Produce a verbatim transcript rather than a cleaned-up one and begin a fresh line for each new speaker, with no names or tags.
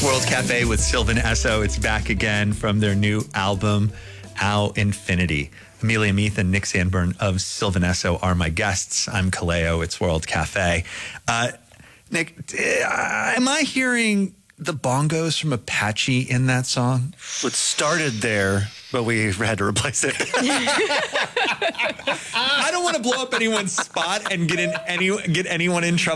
It's World Cafe with Sylvan Esso. It's back again from their new album, Ao Infinity. Amelia Meath and Nick Sandburn of Sylvan Esso are my guests. I'm Kaleo. It's World Cafe. Uh, Nick, am I hearing the bongos from Apache in that song?
It started there, but we had to replace it.
I don't want to blow up anyone's spot and get in any get anyone in trouble.